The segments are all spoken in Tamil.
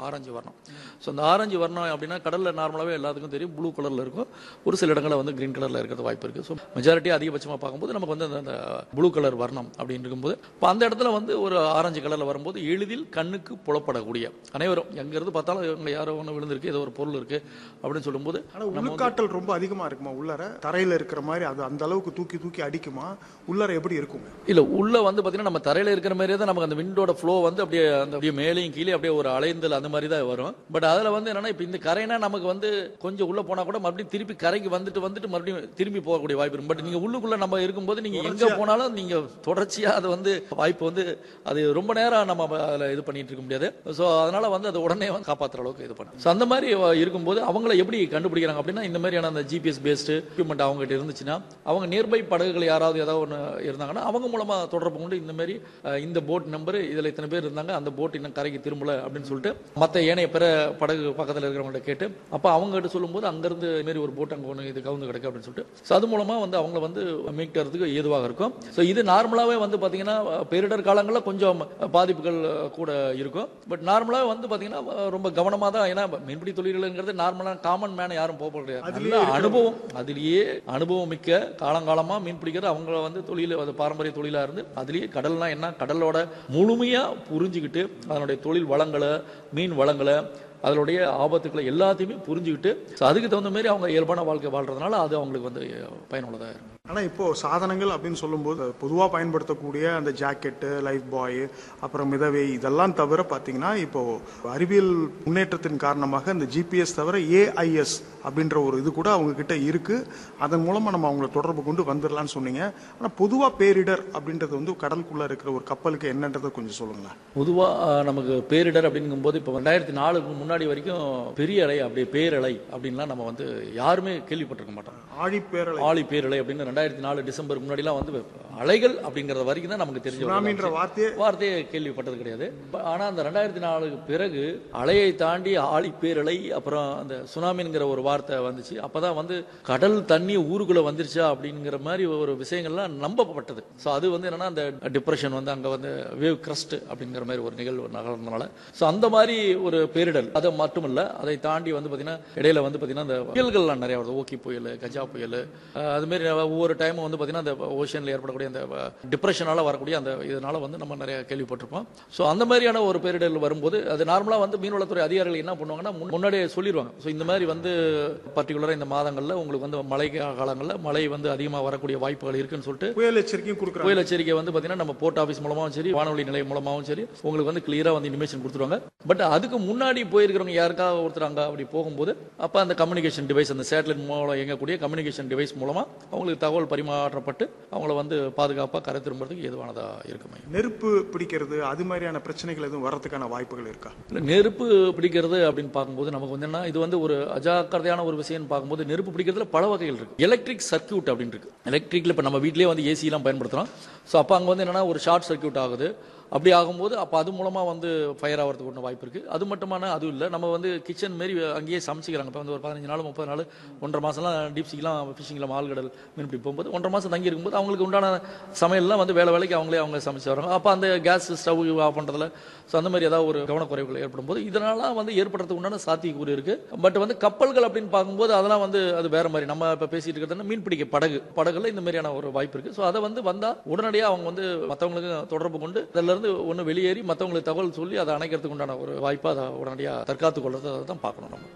ஆரஞ்சு வர்ணம். ஸோ அந்த ஆரஞ்சு வர்ணம் அப்படின்னா கடலில் நார்மலாகவே எல்லாத்துக்கும் தெரியும் ப்ளூ கலரில் இருக்கும், ஒரு சில இடங்களில் வந்து கிரீன் கலரில் இருக்கிறது வாய்ப்பு இருக்குது. ஸோ மெஜாரிட்டி அதிகபட்சமாக பார்க்கும்போது நமக்கு வந்து அந்த ப்ளூ கலர் வர்ணம் அப்படின்னு இருக்கும்போது இப்போ அந்த இடத்துல வந்து ஒரு ஆரஞ்சு கலரில் வரும்போது எளிதில் கண்ணுக்கு புலப்படக்கூடிய அனைவரும் எங்கேருந்து பார்த்தாலும் இவங்க யாரோ ஒன்று விழுந்திருக்கு, ஏதோ ஒரு பொருள் இருக்குது அப்படின்னு சொல்லும்போது. உள்காட்டல் ரொம்ப அதிகமாக இருக்குமா? உள்ளர தரையில் இருக்கிற மாதிரி அது அந்த அளவுக்கு தூக்கி தூக்கி அடிக்குமா? உள்ளர எப்படி இருக்கும்? இல்லை, உள்ள வந்து பார்த்தீங்கன்னா நம்ம தரையில் இருக்கிற மாதிரியே தான் நமக்கு அந்த விண்டோட ஃப்ளோ வந்து அப்படியே அந்த அப்படியே மேலேயும் கீழே அப்படியே ஒரு அலைந்தல் அந்த மாதிரி தான் வரும். பட் அதில் வந்து என்னன்னா இப்போ இந்த கரைனா நமக்கு வந்து கொஞ்சம் உள்ள போனால் கூட மறுபடியும் திருப்பி கரைக்கு வந்துட்டு மறுபடியும் திரும்பி போகக்கூடிய வாய்ப்பு இருக்கும். பட் நீங்கள் உள்ளுக்குள்ள நம்ம இருக்கும்போது நீங்கள் எங்கே போனாலும் நீங்கள் தொடர்ச்சியாக அது வந்து வாய்ப்பு வந்து அது ரொம்ப நேரம் நம்ம அதில் இது பண்ணிட்டு இருக்க முடியாது. ஸோ அதனால வந்து அது உடனே வந்து காப்பாற்றுற அளவுக்கு இது பண்ணும். ஸோ அந்த மாதிரி இருக்கும்போது அவங்கள எப்படி கண்டுபிடிக்கிறாங்க அப்படின்னா இந்த மாதிரியான அந்த ஜிபிஎஸ் பேஸ்டு எக்யூப்மெண்ட் அவங்ககிட்ட இருந்துச்சுன்னா அவங்க நியர்பை படகுகள் யாராவது ஏதாவது ஒன்று இருந்தாங்கன்னா அவங்க மூலமா தொடர்பு கொண்டு இந்த மாதிரி இந்த போட் நம்பர் இதில் இத்தனை பேர் இருந்தாங்க, அந்த போட் இன்னும் கரைக்கு திரும்பல அப்படின்னு சொல்லிட்டு மற்ற ஏனைய பிற படகு பக்கத்தில் இருக்கிறவங்கள்ட்ட கேட்டு அப்போ அவங்ககிட்ட சொல்லும்போது அங்கேருந்து இது மாதிரி ஒரு போட் அங்கே ஒன்று இது கவுந்து கிடக்கு அப்படின்னு சொல்லிட்டு ஸோ அது மூலமாக வந்து அவங்கள வந்து மீட்கிறதுக்கு ஏதுவாக இருக்கும். ஸோ இது நார்மலாகவே வந்து பார்த்தீங்கன்னா பேரிடர் காலங்களில் கொஞ்சம் பாதிப்புகள் கூட இருக்கும். பட் நார்மலாக வந்து பார்த்தீங்கன்னா ரொம்ப கவனமாக தான், ஏன்னா மீன்பிடி தொழில்கள்ங்கிறது நார்மலாக காமன் மேன யாரும் போக முடியாது. அனுபவம் அதிலேயே அனுபவம் மிக்க காலங்காலமாக மீன் பிடிக்கிறது அவங்கள வந்து தொழில் அது பாரம்பரிய தொழிலாக இருந்து அதுலேயே கடல்னா என்ன கடலோட முழுமையாக புரிஞ்சுக்கிட்டு அதனுடைய தொழில் வளங்களை மீன் வளங்களை அதனுடைய ஆபத்துக்களை எல்லாத்தையுமே புரிஞ்சுக்கிட்டு அதுக்கு தகுந்த மாதிரி அவங்க இயல்பான வாழ்க்கை வாழ்றதுனால அது அவங்களுக்கு வந்து பயனுள்ளதாக இருக்கும். ஆனால் இப்போ சாதனங்கள் அப்படின்னு சொல்லும்போது பொதுவாக பயன்படுத்தக்கூடிய அந்த ஜாக்கெட்டு, லைஃப் பாய், அப்புறம் மிதவை இதெல்லாம் தவிர பார்த்தீங்கன்னா இப்போ அறிவியல் முன்னேற்றத்தின் காரணமாக இந்த ஜிபிஎஸ் தவிர ஏஐஎஸ் அப்படின்ற ஒரு இது கூட அவங்க கிட்ட இருக்கு. அதன் மூலமாக நம்ம அவங்கள தொடர்பு கொண்டு வந்துடலாம்னு சொன்னீங்க. ஆனால் பொதுவாக பேரிடர் அப்படின்றது வந்து கடலுக்குள்ள இருக்கிற ஒரு கப்பலுக்கு என்னன்றதை கொஞ்சம் சொல்லுங்களேன். பொதுவாக நமக்கு பேரிடர் அப்படிங்கும்போது இப்போ 2004 முன்னாடி வரைக்கும் பெரிய அலை அப்படியே பேரலை அப்படின்லாம் நம்ம வந்து யாருமே கேள்விப்பட்டிருக்க மாட்டோம். ஆழி பேரலை அப்படின்னு 2004 டிசம்பர் முன்னாடிலாம் வந்து அலைகள் அப்படிங்கறது வரைக்கும் தான் நமக்கு தெரிஞ்ச வார்த்தையே கேள்விப்பட்டது கிடையாது. ஆனா அந்த 2004 பிறகு அலையை தாண்டி ஆழி பேரலை அப்புறம் அந்த சுனாமிங்கிற ஒரு வார்த்தை வந்துச்சு. அப்பதான் வந்து கடல் தண்ணி ஊருக்குள்ள வந்துருச்சா அப்படிங்கிற மாதிரி ஒரு விஷயங்கள்லாம் நம்பப்பட்டது. ஸோ அது வந்து என்னன்னா அந்த டிப்ரெஷன் வந்து அங்க வந்து வேவ் கிரஸ்ட் அப்படிங்கிற மாதிரி ஒரு நிகழ்வு நகர்ந்தனால ஸோ அந்த மாதிரி ஒரு பேரிடல் அது மட்டுமல்ல, அதை தாண்டி வந்து பார்த்தீங்கன்னா இடையில வந்து பார்த்தீங்கன்னா அந்த புயல்கள்லாம் நிறைய வருது. ஓகி புயல், கஜா புயல், அது மாதிரி ஒவ்வொரு டைம் வந்து பார்த்தீங்கன்னா அந்த ஓஷனில் ஏற்படக்கூடிய அந்த டிப்ரெஷனால வரக்கூடிய அந்த இதனால வந்து நம்ம நிறைய கேள்விப்பட்டிருப்போம். ஸோ அந்த மாதிரியான ஒரு பேரிடர் வரும்போது அது நார்மலாக வந்து மீன்வளத்துறை அதிகாரிகள் என்ன பண்ணுவாங்கன்னா முன்னாடியே சொல்லிடுவாங்க. ஸோ இந்த மாதிரி வந்து பர்டிகுலராக இந்த மாதங்களில் உங்களுக்கு வந்து மழை காலங்களில் மழை வந்து அதிகமாக வரக்கூடிய வாய்ப்புகள் இருக்குன்னு சொல்லிட்டு புயல் எச்சரிக்கையும் கொடுக்குறாங்க. புயல் எச்சரிக்கை வந்து பார்த்தீங்கன்னா நம்ம போர்ட் ஆஃபீஸ் மூலமாகவும் சரி வானொலி நிலையம் மூலமாகவும் சரி உங்களுக்கு வந்து கிளியராக வந்து இன்ஃபர்மேஷன் கொடுத்துருவாங்க. பட் அதுக்கு முன்னாடி போயிருக்கிறவங்க யாருக்காக ஒருத்தர் அங்கே அப்படி போகும்போது அப்போ அந்த கம்யூனிகேஷன் டிவைஸ் அந்த சேட்டலைட் மூலம் இயங்கக்கூடிய கம்யூனிகேஷன் டிவைஸ் மூலமாக அவங்களுக்கு தகவல் பரிமாற்றப்பட்டு அவங்கள வந்து பாதுகாப்பாக கரை திரும்புறதுக்கு ஏதுவானதாக இருக்குமே. நெருப்பு பிடிக்கிறது அது மாதிரியான பிரச்சனைகள் எதுவும் வரதுக்கான வாய்ப்புகள் இருக்கா? இல்லை, நெருப்பு பிடிக்கிறது அப்படின்னு பார்க்கும்போது நமக்கு வந்து என்ன இது வந்து ஒரு அஜாக்கிரதையான ஒரு விஷயம்னு பார்க்கும்போது நெருப்பு பிடிக்கிறதுல பல வகைகள் இருக்கு. எலக்ட்ரிக் சர்க்கியூட் அப்படின்னு இருக்கு. எலக்ட்ரிக்ல இப்போ நம்ம வீட்லேயே வந்து ஏசிலாம் பயன்படுத்துகிறோம். ஸோ அப்போ அங்கே வந்து என்னன்னா ஒரு ஷார்ட் சர்க்கியூட் ஆகுது. அப்படி ஆகும்போது அப்போ அது மூலமாக வந்து ஃபயர் ஆகிறதுக்கு ஒன்று வாய்ப்பு இருக்குது. அது மட்டுமான அதுவும் இல்லை, நம்ம வந்து கிச்சன் மாரி அங்கேயே சமைச்சிக்கிறாங்க. இப்போ வந்து ஒரு 15 நாள் 30 நாள் 1.5 மாதம்லாம் டீப் சீலாம் ஃபிஷிங்கில் ஆழ்கடல் மீன்பிடி போகும்போது 1.5 மாதம் தங்கி இருக்கும்போது அவங்களுக்கு உண்டான சமையல்லாம் வந்து வேலைக்கு அவங்க சமைச்சு வராங்க. அப்போ அந்த கேஸ் ஸ்டவ் ஆஃப் பண்ணுறதுல ஸோ அந்த மாதிரி ஏதாவது ஒரு கவனக்குறைவுகள் ஏற்படும் போது இதனால வந்து ஏற்படுறதுக்கு உண்டான சாத்தியக்கூறு இருக்குது. பட் வந்து கப்பல்கள் அப்படின்னு பார்க்கும்போது அதெல்லாம் வந்து அது வேற மாதிரி நம்ம இப்போ பேசிட்டு இருக்கிறது மீன்பிடிக்க படகுல இந்த மாதிரியான ஒரு வாய்ப்பு இருக்குது. ஸோ அதை வந்து வந்தால் உடனடியாக அவங்க வந்து மற்றவங்களுக்கு தொடர்பு கொண்டு அதிலிருந்து ஒன்று வெளியேறி மற்றவங்களுக்கு தகவல் சொல்லி அதை அணைக்கிறதுக்கு உண்டான ஒரு வாய்ப்பை அதை உடனடியாக தற்காத்துக் கொள்றது அதை தான் பார்க்கணும் நம்ம.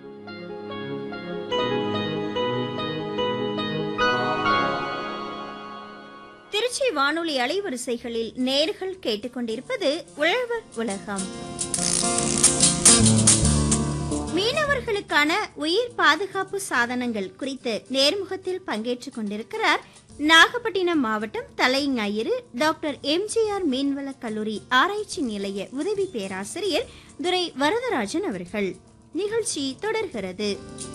திருச்சி வானொலி அலைவரிசைகளில் நேர்கள் கேட்டுக்கொண்டிருப்பது உழவர் உலகம். மீனவர்களுக்கான உயிர் பாதுகாப்பு சாதனங்கள் குறித்து நேர்முகத்தில் பங்கேற்றுக் கொண்டிருக்கிறார் நாகப்பட்டினம் மாவட்டம் தலைஞாயிறு டாக்டர் எம்ஜிஆர் மீன்வளக் கல்லூரி ஆராய்ச்சி நிலைய உதவி பேராசிரியர் துரை வரதராஜன் அவர்கள். நிகழ்ச்சி தொடர்கிறது.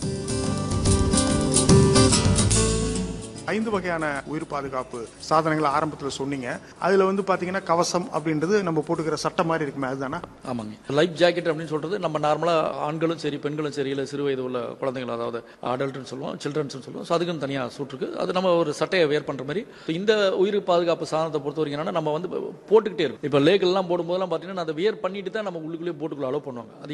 5 வகையான உயிர் பாதுகாப்பு சாதனங்களை ஆரம்பத்தில் சொன்னீங்க. அதுல வந்து பாத்தீங்கன்னா கவசம் அப்படின்றது நம்ம போட்டுக்கிற சட்டம் மாதிரி இருக்குமே, அதுதானா? ஆமாங்க. லைஃப் ஜாக்கெட் அப்படின்னு சொல்றது நம்ம நார்மலா ஆண்களும் சரி பெண்களும் சரி இல்லை சிறு வயது உள்ள குழந்தைகள் அதாவது அடல்ட்னு சொல்லுவோம், சில்ட்ரன்ஸ் சொல்லுவோம். அதுக்குன்னு தனியாக சூட் இருக்கு. அது நம்ம ஒரு சட்டையை வேர் பண்ற மாதிரி. இந்த உயிர் பாதுகாப்பு சாதனத்தை பொறுத்த வரைக்கும் என்னன்னா நம்ம வந்து போட்டுக்கிட்டே இருக்கும். இப்போ லேக்கெல்லாம் போடும்போதெல்லாம் பார்த்தீங்கன்னா அதை வியர் பண்ணிட்டு தான் நம்ம உள்ளுக்குள்ளேயே போட்டுக்குள்ள அலோவ் பண்ணுவாங்க. அது